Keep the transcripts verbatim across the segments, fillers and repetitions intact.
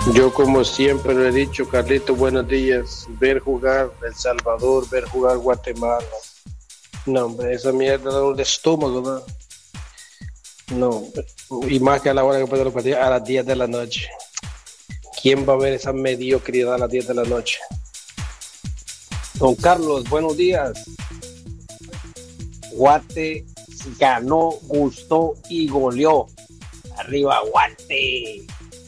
Yo como siempre lo he dicho, Carlito, buenos días. Ver jugar El Salvador, ver jugar Guatemala. No, hombre, esa mierda da un estómago, ¿no? No, y más que a la hora que pueden los partidos, a las diez de la noche. ¿Quién va a ver esa mediocridad a las diez de la noche? Don Carlos, buenos días. Guate ganó, gustó y goleó. Arriba, Guate.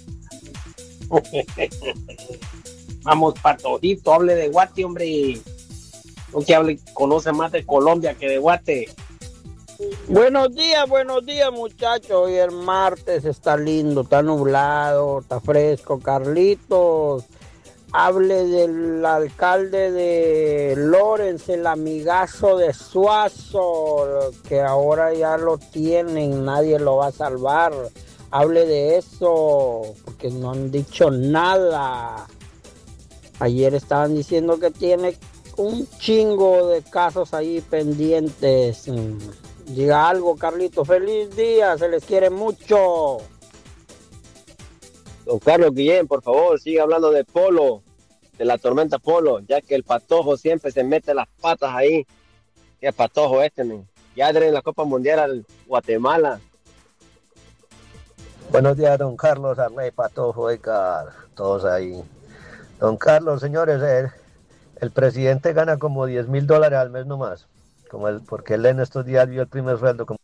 Vamos, Patojito, hable de Guate, hombre. No que hable, conoce más de Colombia que de Guate. Buenos días, buenos días, muchachos. Hoy el martes está lindo, está nublado, está fresco. Carlitos, hable del alcalde de Lawrence, el amigazo de Suazo, que ahora ya lo tienen, nadie lo va a salvar. Hable de eso, porque no han dicho nada. Ayer estaban diciendo que tiene un chingo de casos ahí pendientes. Diga algo, Carlito. Feliz día, se les quiere mucho. Don Carlos Guillén, por favor, sigue hablando de Polo, de la tormenta Polo, ya que el Patojo siempre se mete las patas ahí. Qué Patojo este, men. Ya en la Copa Mundial al Guatemala. Buenos días, don Carlos, Arley, Patojo, Edgar, todos ahí. Don Carlos, señores, el, el presidente gana como diez mil dólares al mes nomás, como el, porque él en estos días vio el primer sueldo como,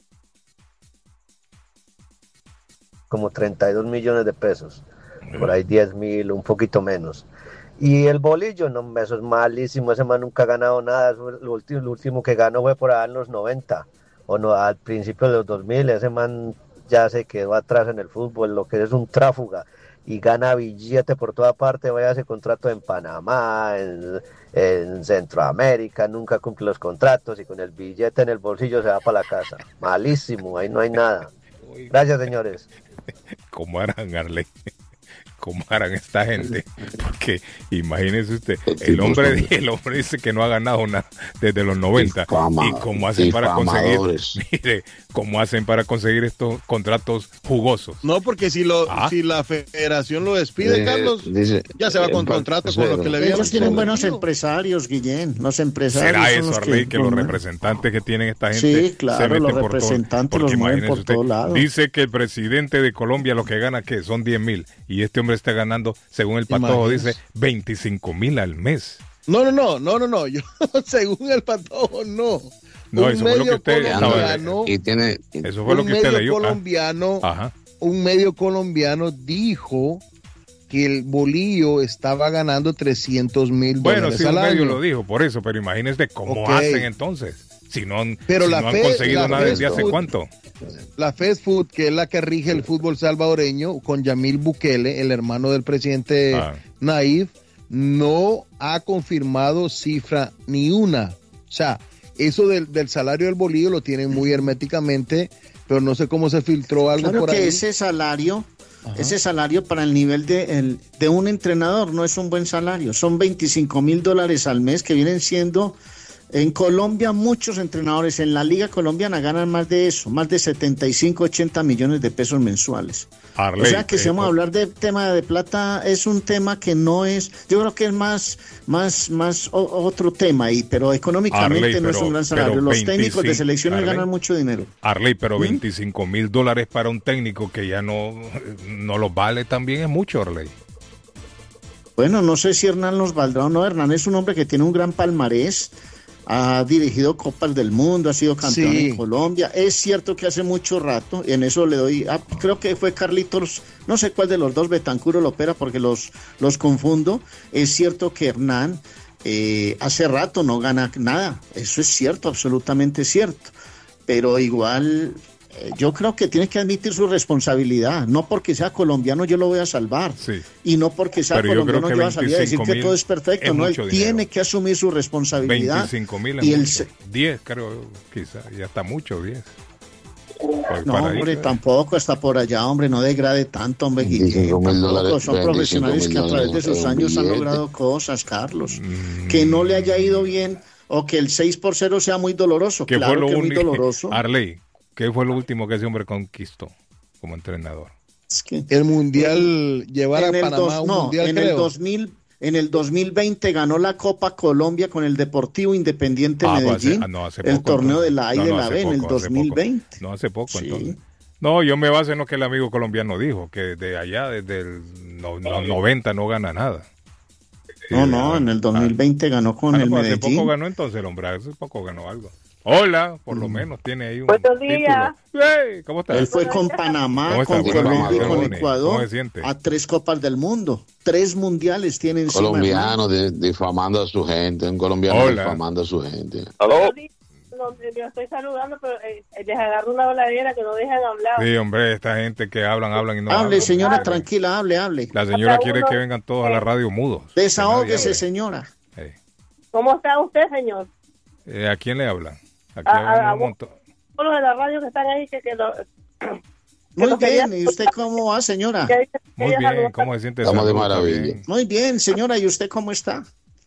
como treinta y dos millones de pesos, por ahí diez mil, un poquito menos. Y el bolillo, no, eso es malísimo, ese man nunca ha ganado nada, lo último, lo último que ganó fue por allá en los noventa, o no, al principio de los dos mil, ese man ya se quedó atrás en el fútbol, lo que es un tráfuga, y gana billete por toda parte, vaya a ese contrato en Panamá, en, en Centroamérica, nunca cumple los contratos, y con el billete en el bolsillo se va para la casa. Malísimo, ahí no hay nada. Gracias, señores. ¿Cómo harán, Arley? ¿Cómo harán esta gente? Porque imagínese usted, el hombre, el hombre dice que no ha ganado nada desde los noventa. Difama, ¿y cómo hacen para conseguir? Mire, ¿cómo hacen para conseguir estos contratos jugosos? No, porque si lo ¿Ah? si la federación lo despide, eh, Carlos, dice, ya se va con eh, contratos con lo que le dieron. Ellos tienen buenos empresarios, Guillén, los empresarios. ¿Será eso, Arley, que, que los representantes que tienen esta gente sí, claro, se meten los por representantes todo? los mueven por todos lados. Dice que el presidente de Colombia lo que gana, ¿qué? Son diez mil. Y este hombre está ganando, según el Patojo, dice veinticinco mil al mes. No, no, no, no, no, no. Yo, según el Patojo, no. No, un eso fue lo que usted colombiano, y tiene, eso fue lo que usted leyó. Colombiano, ah. Un medio colombiano dijo que el bolillo estaba ganando trescientos mil bueno, dólares sí, al un año. medio lo dijo, por eso, pero imagínese cómo okay. hacen entonces. Si no, pero si la no Fed, han conseguido nada desde hace Food, cuánto. La Fed Food, que es la que rige el fútbol salvadoreño, con Yamil Bukele, el hermano del presidente ah. Nayib, no ha confirmado cifra ni una. O sea, eso del, del salario del bolillo lo tienen muy herméticamente, pero no sé cómo se filtró algo claro por que ahí. Ese salario, Ajá. ese salario para el nivel de, el, de un entrenador no es un buen salario. Son veinticinco mil dólares al mes que vienen siendo... En Colombia muchos entrenadores en la Liga Colombiana ganan más de eso, más de setenta y cinco, ochenta millones de pesos mensuales. Arley, o sea que eh, si vamos a hablar de tema de plata, es un tema que no es, yo creo que es más, más, más o, otro tema ahí, pero económicamente Arley, no pero, es un gran salario. Los veinticinco, técnicos de selecciones Arley, ganan mucho dinero. Arley, pero ¿Mm? veinticinco mil dólares para un técnico que ya no, no los vale también es mucho, Arley. Bueno, no sé si Hernán los valdrá o no. Hernán es un hombre que tiene un gran palmarés. Ha dirigido Copas del Mundo, ha sido campeón sí. en Colombia. Es cierto que hace mucho rato, en eso le doy, ah, creo que fue Carlitos, no sé cuál de los dos, Betancur o Lopera, porque los, los confundo. Es cierto que Hernán eh, hace rato no gana nada, eso es cierto, absolutamente cierto. Pero igual, eh, yo creo que tiene que admitir su responsabilidad. No porque sea colombiano yo lo voy a salvar. Sí. Y no porque sea Pero colombiano yo, yo voy a salir a decir que todo es perfecto. Es no, él dinero. Tiene que asumir su responsabilidad. veinticinco mil y el diez, creo, quizá, ya está mucho, diez. No, hombre, ahí, tampoco está por allá, hombre, no degrade tanto, hombre, Guillermo. Tampoco, son profesionales que a través de sus años han logrado cosas, Carlos. Mm. Que no le haya ido bien o que el seis por cero sea muy doloroso. ¿Qué claro fue lo que es único, muy doloroso. Arley, ¿qué fue lo último que ese hombre conquistó como entrenador? Es que el mundial, llevar a Panamá dos, a un no, mundial, en creo. el dos mil, en el dos mil veinte ganó la Copa Colombia con el Deportivo Independiente Ah, pues Medellín, hace- ah, no, hace el poco, torneo de entonces. la A y No, de no, la hace B en el poco, hace dos mil veinte. poco. No, hace poco, Sí. entonces. No, yo me baso en lo que el amigo colombiano dijo, que desde allá, desde el no, no, noventa, no gana nada. Sí, No, no, en el dos mil veinte ganó con Ah, no, el pues hace Medellín. poco ganó entonces el hombre, hace poco ganó algo. Hola, por lo menos tiene ahí un Buenos días. título. Hey, ¿cómo estás? Él fue con Panamá, ¿Cómo está? con Buenas Colombia y noches, con Tony. Ecuador ¿Cómo se siente? a tres Copas del Mundo. Tres mundiales tiene encima. Colombiano de- difamando a su gente, un colombiano Hola. difamando a su gente. ¿Aló? No, yo estoy saludando, pero eh, les agarro una voladera que no dejan hablar. Sí, hombre, esta gente que hablan, hablan y no Hable, hablan. señora, tranquila, hable, hable. La señora Hasta quiere uno- que vengan todos a la radio mudos. Desahógese, Que nadie señora. hable. Hey. ¿Cómo está usted, señor? Eh, ¿A quién le hablan? Aquí A- hay a- a un vos. montón. Todos los de la radio que están ahí, que, que lo... Muy lo bien, quería- ¿y usted cómo va, señora? que- que Muy quería bien, saludar. ¿cómo se siente? Estamos de Salud, está maravilla. bien. Muy bien, señora, ¿y usted cómo está?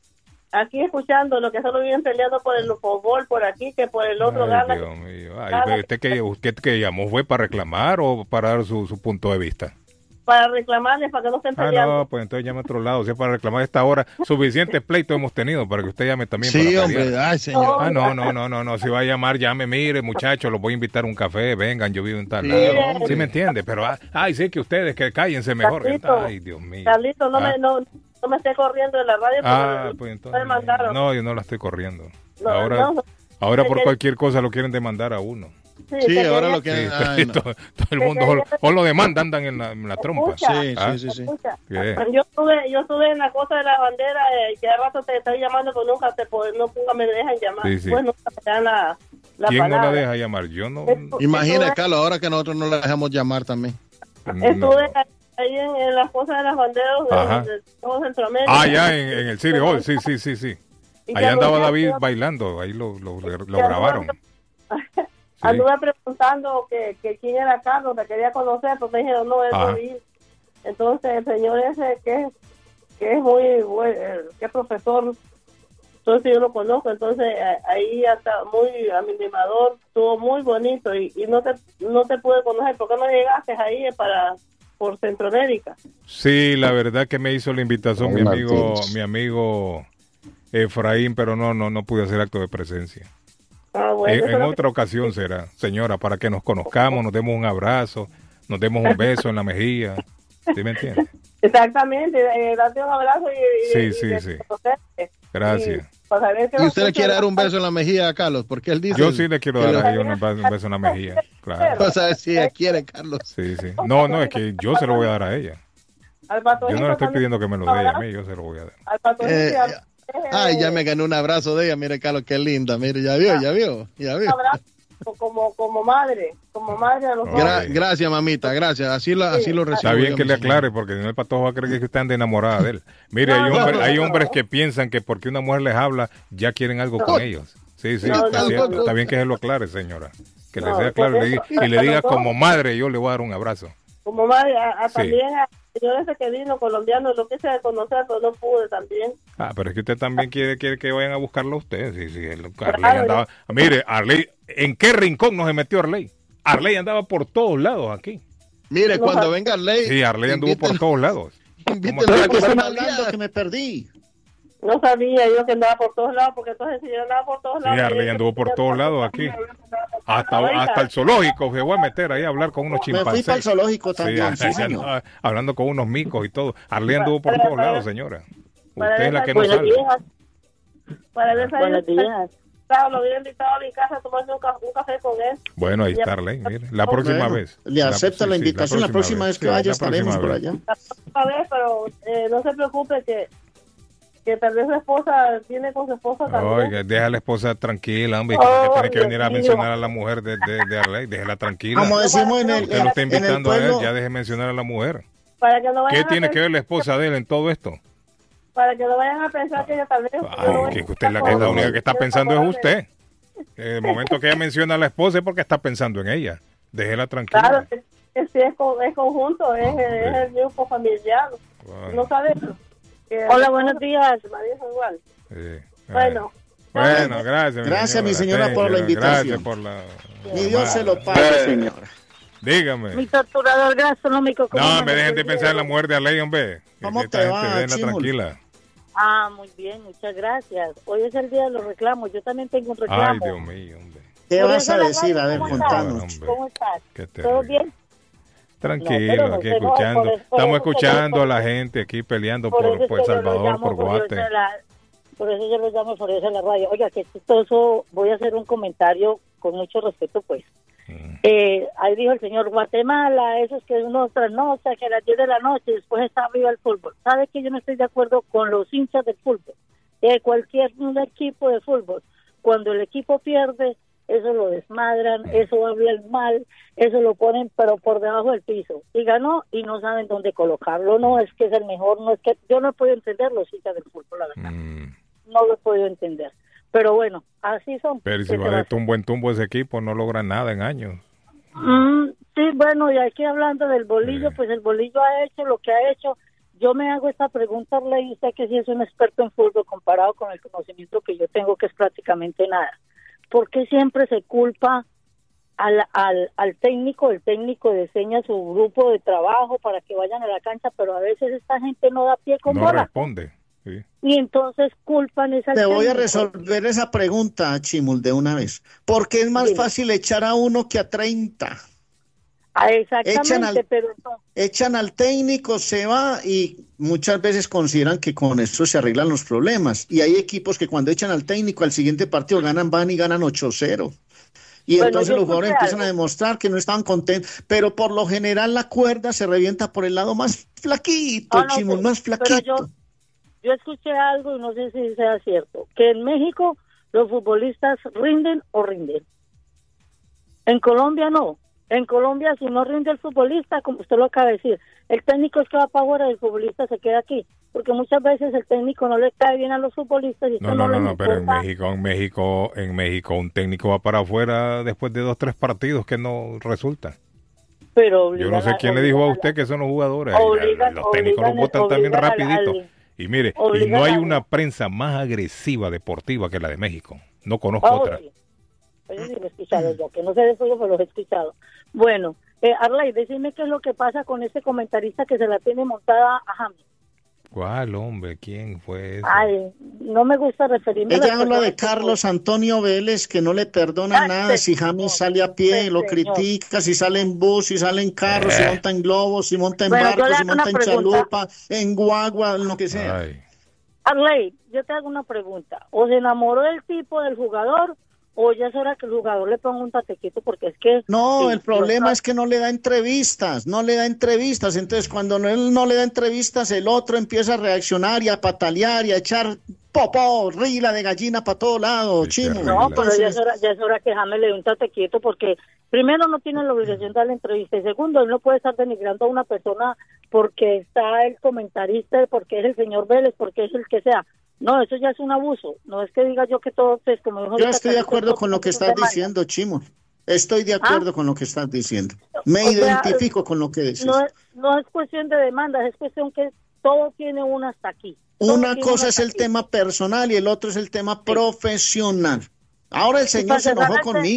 Aquí escuchando lo que solo vienen peleando por el fútbol, por aquí, que por el otro Ay, gana. Dios mío. Ay, pero ¿usted que usted que llamó fue para reclamar o para dar su, su punto de vista? Para reclamarles, para que no estén Ah, peleando. no, pues entonces llame a otro lado. Si es para reclamar a esta hora, suficientes pleitos hemos tenido para que usted llame también. Sí, para hombre, pelear. ay, señor. Ah, no, no, no, no, no. Si va a llamar, llame, mire, muchachos, los voy a invitar a un café, vengan, yo vivo en tal Sí, lado. hombre. Sí, me entiende, pero, ah, ay, sí, que ustedes, que cállense mejor. Carlito, Ay, Dios mío. Carlito, no, Ah. me, no, no me esté corriendo de la radio. Ah, porque pues me entonces. mandaron. No, yo no la estoy corriendo. No, Ahora, no. ahora por Que- cualquier cosa lo quieren demandar a uno. Sí, Sí, que ahora quería- lo que... Sí, ay, no. todo, todo el mundo o, o lo demanda, andan en la, en la trompa. Escucha, Sí, Ah. sí, sí, sí. escucha. ¿Qué? Yo estuve, yo estuve en la cosa de la bandera, eh, que al rato te estoy llamando, pero nunca te puedo- no, nunca me dejan llamar. Sí, sí. Pues nunca me dan la, la ¿Quién palabra. no la deja llamar? Yo no. Estu- Imagina, estuve- Carlos, ahora que nosotros no la dejamos llamar también. no. Estuve ahí en, en las cosas de las banderas Ajá. de, de todo Centroamérica. Ah, ya en, en el City Hall, sí, sí, sí, sí. Y Allá que andaba anduve- David bailando, ahí lo, lo, lo que grabaron. anduve- Anduve preguntando que, que quién era Carlos, te quería conocer, pero me dijeron, no, es Ajá. David. Entonces el señor ese que es, que es muy buen, eh, que es profesor, entonces yo lo conozco, entonces eh, ahí hasta muy animador, estuvo muy bonito y, y no te no te pude conocer, ¿por qué no llegaste ahí para por Centroamérica? Sí, la verdad que me hizo la invitación mi Ay, amigo, Martínez. mi amigo Efraín, pero no, no, no pude hacer acto de presencia. Ah, bueno, En, eso en es lo otra ocasión será, señora, para que nos conozcamos, nos demos un abrazo, nos demos un beso en la mejilla. ¿Sí me entiende? que- exactamente, eh, darte un abrazo y, y- Sí, y sí, de sí. conocerte. Gracias. Y para saber que ¿Y no usted le escucha quiere dar la- un beso en la mejilla a Carlos? Porque él dice... Yo sí le quiero que dar le- a ella un beso un beso en la mejilla, claro. Vamos a ver si ella quiere, Carlos. Sí, sí. No, no, es que yo se lo voy a dar a ella. Al Yo patojito no le estoy también, pidiendo que me lo dé ella a mí, yo se lo voy a dar. al patojito Eh, y al- Ay, ya me gané un abrazo de ella. Mire, Carlos, qué linda. Mire, ya vio, ya vio, ya un vio. abrazo como como madre, como madre a los Gra- hombres. gracias, mamita, gracias. Así, la, así lo recibo. Está bien yo, que mi le señor. aclare, porque si no el patojo va a creer que usted anda enamorada de él. Mire, hay, No, no, hombres, no, hay no. hombres que piensan que porque una mujer les habla, ya quieren algo con ellos. Sí, sí, No, está, no, cierto. no. Está bien que se lo aclare, señora. Que le No, sea claro y le por diga, eso. y le diga Pero no. como madre, yo le voy a dar un abrazo. Como madre, a, a Sí. también a señor ese que vino colombiano, lo quise conocer, pero no pude también. Ah, pero es que usted también quiere, quiere que vayan a buscarlo a usted. Sí, sí, el- Arley Claro, andaba. Mire, Arley, ¿en qué rincón nos metió Arley? Arley andaba por todos lados aquí. Mire, No, cuando no. venga Arley. Sí, Arley anduvo por inviten- todos lados. Invítenlo ¿Cómo a ¿De qué están comer hablando baleadas. que me perdí? No sabía yo que andaba por todos lados, porque entonces si yo andaba por todos Sí, lados... Arley yo- anduvo por todos lados aquí. Hasta, Oiga, hasta el zoológico se fue a meter ahí a hablar con unos Me chimpancés. fui para el zoológico Sí, también, sí, ahí señor. andaba hablando con unos micos y todo. Arley anduvo por Para- todos para- lados, señora. para Usted es la ver- que no Buenos sabe. días. Para ver, Buenos días. Lo había invitado a mi casa a tomarse un, ca- un café con él. Bueno, ahí Ya- está Arley. Mire, la próxima Bueno, vez. le acepto la sí, sí, invitación. La próxima vez que Sí, vaya la estaremos próxima por vez. allá. La próxima vez, pero eh, no se preocupe que, que tal vez su esposa tiene con su esposa también. Oiga, deja a la esposa tranquila, hombre. Que oh, tiene que Dios venir a mío. mencionar a la mujer de, de, de Arley. Déjela tranquila. Como decimos en el, Usted lo está en el invitando a pueblo, él, ya deje mencionar a la mujer. Para que no vayan ¿Qué a tiene pensar- que ver la esposa de él en todo esto? Para que no vayan a pensar que ella tal vez... Ay, que usted es la, que, la única que está pensando es usted. En el momento que ella menciona a la esposa es porque está pensando en ella. Déjela tranquila. Claro, que, que sí es, con, es conjunto, es, es el grupo familiar. Bueno, No sabe eso. Que- Hola, buenos días. María es igual. sí. Bueno. Bueno, gracias. Gracias, mi señora, Thank por la you. invitación. Gracias por la... Ni Dios se lo pague, señora. Dígame. Mi torturador gastronómico. No, me dejen de pensar en la muerte de ley, hombre. ¿Cómo Esta te gente, va, déjenla Chimol? tranquila. Ah, muy bien, muchas gracias. Hoy es el día de los reclamos. Yo también tengo un Ay, reclamo. Dios mío, hombre. ¿Qué Por vas eso a la decir? radio, A ver, ¿cómo contanos. estás? ¿Cómo estás? Qué ¿Todo terrible. bien? Tranquilo, No, pero aquí no sé, no, escuchando. por eso- por Estamos eso que escuchando yo- a la gente aquí peleando Por por, eso es por que yo lo Salvador, llamo por furioso Guate. de la- Por eso yo lo llamo furioso en la radio. Oiga, qué chistoso. Voy a hacer un comentario con mucho respeto, pues. Eh, ahí dijo el señor, Guatemala, esos que uno trasnocha, que a las diez de la noche después está arriba el fútbol. ¿Sabe que yo no estoy de acuerdo con los hinchas del fútbol? De cualquier un equipo de fútbol. Cuando el equipo pierde, eso lo desmadran, eso hablan mal, eso lo ponen pero por debajo del piso. Y ganó y no saben dónde colocarlo. No es que es el mejor, no es que yo no puedo entender los hinchas del fútbol, la verdad. Mm. No lo puedo entender. Pero bueno, así son. Pero si ¿Qué va se va a de hacer? tumbo en tumbo ese equipo, no logra nada en años. Mm, sí, bueno, y aquí hablando del bolillo, pues el bolillo ha hecho lo que ha hecho. Yo me hago esta pregunta, Arley, usted que sí es un experto en fútbol comparado con el conocimiento que yo tengo, que es prácticamente nada. ¿Por qué siempre se culpa al, al, al técnico? El técnico diseña su grupo de trabajo para que vayan a la cancha, pero a veces esta gente no da pie con No bola. responde. Sí. Y entonces culpan esa. Te voy a resolver esa pregunta, Chimul, de una vez. Porque es más Dime. fácil echar a uno que a treinta. Ah, exactamente, Echan al- pero no. Echan al técnico, se va y muchas veces consideran que con eso se arreglan los problemas. Y hay equipos que cuando echan al técnico al siguiente partido ganan, van y ganan ocho cero. Y Bueno, entonces yo los jugadores escuché empiezan a algo. demostrar que no estaban contentos. Pero por lo general la cuerda se revienta por el lado más flaquito, Ah, no, Chimul, sí, más pero flaquito. yo, yo escuché algo y no sé si sea cierto, que en México los futbolistas rinden o rinden. En Colombia no. En Colombia si no rinde el futbolista, como usted lo acaba de decir, el técnico es que va para afuera y el futbolista se queda aquí. Porque muchas veces el técnico no le cae bien a los futbolistas y esto No, no, no, no, les no, pero en importa. México, en México, en México un técnico va para afuera después de dos, tres partidos que no resulta. Pero Yo no sé obligan a- quién le dijo a obligan usted que son los jugadores. Obligan- los técnicos los obligan- votan también obligan al- rapidito. al- Y mire, y obligan no hay al- una prensa más agresiva deportiva que la de México. No conozco Ah, otra. sí. Eso sí lo he escuchado yo, que no sé de eso, pero lo he escuchado. Bueno, eh, Arley, decime qué es lo que pasa con ese comentarista que se la tiene montada a James. ¿Cuál hombre? ¿Quién fue ese? Ay, no me gusta referirme a Ella las habla de personas que- Carlos Antonio Vélez, que no le perdona Ah, nada sí, si James señor. sale a pie, Sí, lo señor. critica, si sale en bus, si sale en carro, si Eh. monta en globo, si monta en Bueno, yo barco, le si hago una monta en pregunta. chalupa, en guagua, en lo que sea. Ay. Arley, yo te hago una pregunta. ¿O se enamoró del tipo del jugador o ya es hora que el jugador le ponga un tatequito? Porque es que... No, sí, el problema yo- es que no le da entrevistas, no le da entrevistas. Entonces, cuando no- él no le da entrevistas, el otro empieza a reaccionar y a patalear y a echar popó, rila de gallina para todo lado, Sí, chimo. terrible. No, pero ya Entonces, es hora, ya es hora que James le dé un tatequito porque primero no tiene la obligación de dar la entrevista y segundo, él no puede estar denigrando a una persona porque está el comentarista, porque es el señor Vélez, porque es el que sea. No, eso ya es un abuso. No es que diga yo que todo es como dijo yo ahorita estoy de Carlitos, acuerdo todo con lo que es un estás tema. diciendo, Chimo. Estoy de acuerdo con lo que estás diciendo. Me O sea, identifico con lo que dices. No es, no es cuestión de demandas, es cuestión que todo tiene un hasta aquí. Todo Una tiene cosa un es hasta el aquí. tema personal y el otro es el tema profesional. Ahora el Y señor para se enojó cerrar este- conmigo.